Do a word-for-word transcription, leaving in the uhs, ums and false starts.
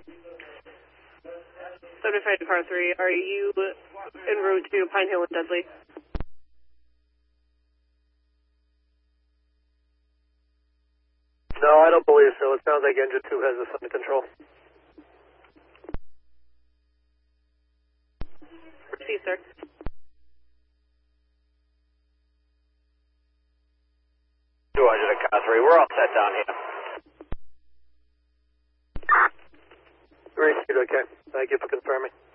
seventy-five to car three, are you en route to Pine Hill and Dudley? No, I don't believe so. It sounds like engine two has this under control. Proceed, sir. two hundred to car three, we're all set down here. Great, okay. Thank you for confirming.